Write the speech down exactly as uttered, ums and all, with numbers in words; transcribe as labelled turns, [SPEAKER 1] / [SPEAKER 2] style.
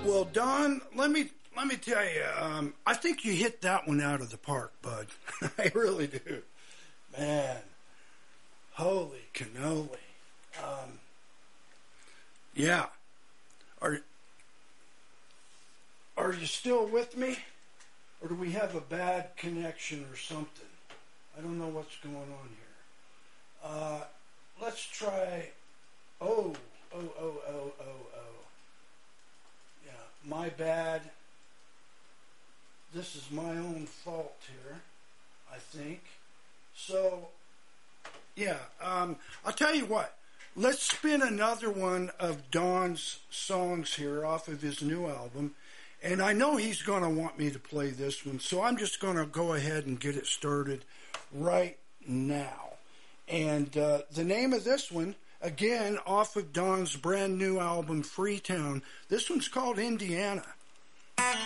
[SPEAKER 1] Well, Don, let me let me tell you, um, I think you hit that one out of the park, bud. I really do. Man, holy cannoli. Um, yeah. Are, are you still with me? Or do we have a bad connection or something? I don't know what's going on here. Uh, let's try... Oh, oh, oh, oh, oh, oh. Yeah, my bad. This is my own fault here, I think. So, yeah, um, I'll tell you what. Let's spin another one of Don's songs here off of his new album. And I know he's going to want me to play this one, so I'm just going to go ahead and get it started right now. And uh, the name of this one, again, off of Don's brand new album, Freetown. This one's called Indiana.